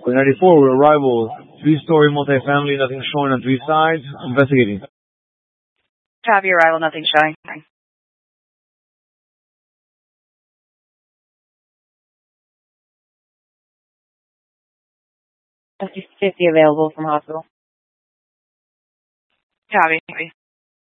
94 with arrival. 3-story multifamily, nothing showing on 3 sides. Investigating. Copy arrival, nothing showing. 50 available from hospital. Copy.